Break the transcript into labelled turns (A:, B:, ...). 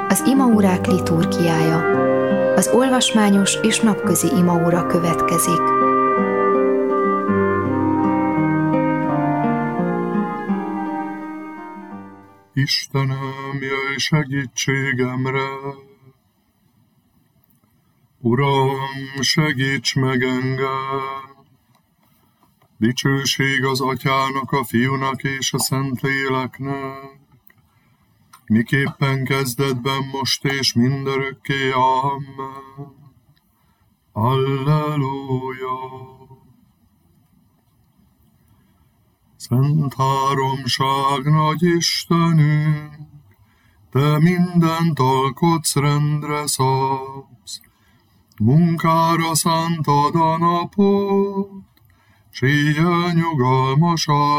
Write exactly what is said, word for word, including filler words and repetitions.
A: Az imaórák liturgiája. Az olvasmányos és napközi imaóra következik.
B: Istenem, jöjj segítségemre! Uram, segíts meg engem! Dicsőség az Atyának, a Fiúnak és a Szentléleknek, miképpen kezdetben, most és mindörökké. Amen. Alleluja! Szent háromság nagy Istenünk, te mindent alkotsz, rendre szabsz, munkára szántad a napot, s éjjel nyugalmas